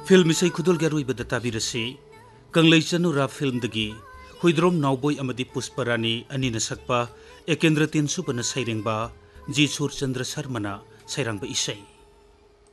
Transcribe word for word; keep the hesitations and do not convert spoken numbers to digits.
Film इसे खुदल गरुई बदताबिरसी कंगलेचनु रा film दगी हुइद्रोम नाउबोय अमदी Pushparani अनिना सकपा Ekendra तीन सुबन सैरेंबा जी सूरचंद्र शर्मना सैरांब इसे।